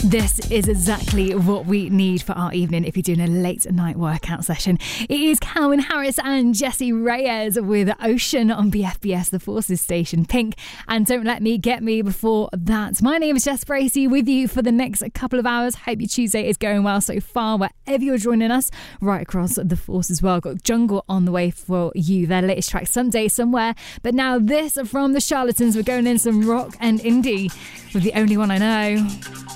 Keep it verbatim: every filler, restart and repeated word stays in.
This is exactly what we need for our evening if you're doing a late night workout session. It is Calvin Harris and Jessie Reyes with Ocean on B F B S, the Forces station, Pink, and Don't Let Me Get Me before that. My name is Jess Bracey with you for the next couple of hours. Hope your Tuesday is going well so far, wherever you're joining us, right across the Force as well. Got Jungle on the way for you, their latest track, Someday Somewhere. But now this from the Charlatans, we're going in some rock and indie with The Only One I Know.